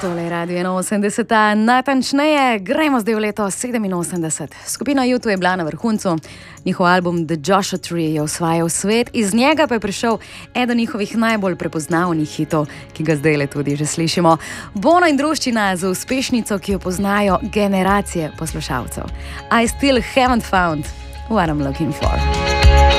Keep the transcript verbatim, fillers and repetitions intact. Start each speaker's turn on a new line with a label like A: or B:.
A: Tole je Radio enainosemdeset, natančneje gremo zdaj v leto sedeminosemdeset. Skupina U dva je bila na vrhuncu, njihov album The Joshua Tree je osvajal svet, iz njega pa je prišel eden njihovih najbolj prepoznavnih hitov, ki ga zdajle tudi že slišimo. Bono in druščina z uspešnico, ki jo poznajo generacije poslušalcev. I still haven't found what I'm looking for.